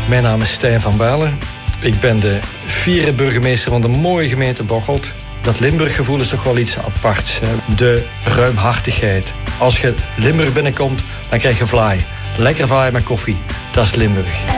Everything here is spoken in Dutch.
Mijn naam is Stijn van Balen. Ik ben de 4e burgemeester van de mooie gemeente Bocholt. Dat Limburggevoel is toch wel iets aparts. Hè? De ruimhartigheid. Als je Limburg binnenkomt, dan krijg je vlaai. Lekker vlaai met koffie. Dat is Limburg.